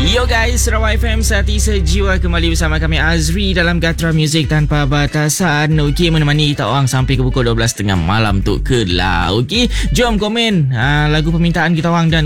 Yo guys, Sarawak FM Sati Sejiwa kembali bersama kami Azri dalam Gatra Music Tanpa Batasan. Okey, menemani kita orang sampai ke pukul 12.30 malam tu ke lah. Okey, jom komen lagu permintaan kita orang dan